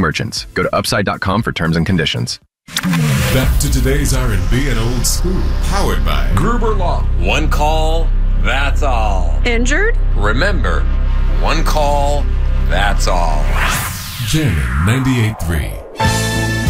merchants. Go to upside.com for terms and conditions. Back to today's R&B and old school, powered by Gruber Law. One call, that's all. Injured? Remember, one call, that's all. Jamming 98.3.